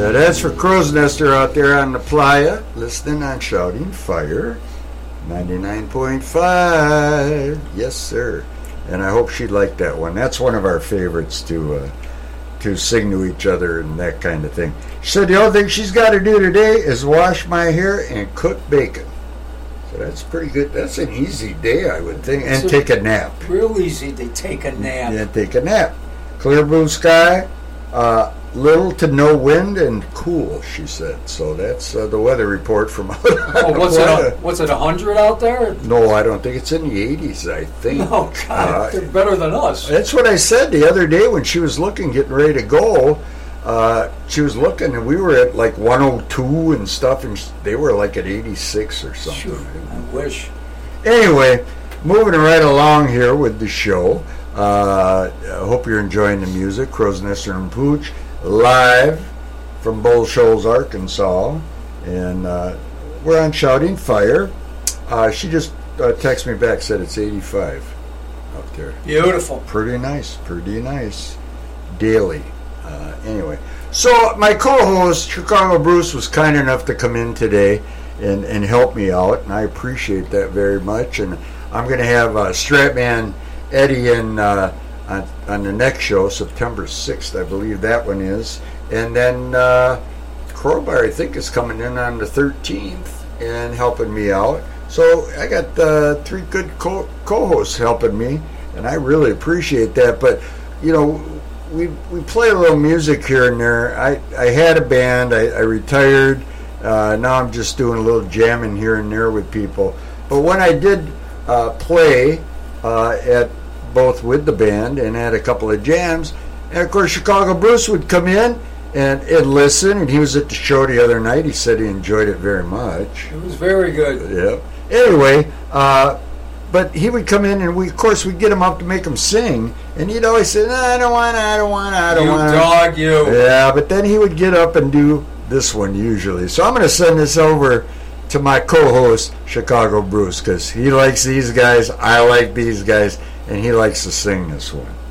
That's for Crow's Nester out there on the playa, listening on Shouting Fire 99.5. Yes, sir. And I hope she liked that one. That's one of our favorites to sing to each other and that kind of thing. She said the only thing she's got to do today is wash my hair and cook bacon. So that's pretty good. That's an easy day, I would think. And take a nap. Real easy to take a nap. Yeah, take a nap. Clear blue sky, little to no wind, and cool, she said. So that's the weather report from out what's it, 100 out there? No, I don't think it's in the 80s, I think. Oh, God, they're better than us. That's what I said the other day when she was looking, getting ready to go. She was looking, and we were at like 102 and stuff, and they were like at 86 or something. Shoot, I wish. Anyway, moving right along here with the show. I hope you're enjoying the music. Crow's Nester and Pooch live from Bull Shoals, Arkansas, and we're on Shouting Fire. She just texted me back, said it's 85 out there. Beautiful. Pretty nice daily. Anyway, so my co-host Chicago Bruce was kind enough to come in today and help me out, and I appreciate that very much. And I'm going to have Stratman Eddie in on the next show, September 6th, I believe that one is. And then Crowbar, I think, is coming in on the 13th and helping me out. So I got 3 good co-hosts helping me, and I really appreciate that. But, you know, we play a little music here and there. I had a band. I retired. Now I'm just doing a little jamming here and there with people. But when I did play at both with the band and had a couple of jams, and of course Chicago Bruce would come in and listen, and he was at the show the other night. He said he enjoyed it very much. It was very good. Yeah. Anyway, but he would come in, and we'd get him up to make him sing, and he'd always say, I don't want to. You dog, you. Yeah, but then he would get up and do this one usually. So I'm going to send this over to my co-host, Chicago Bruce, because he likes these guys, I like these guys, and he likes to sing this one.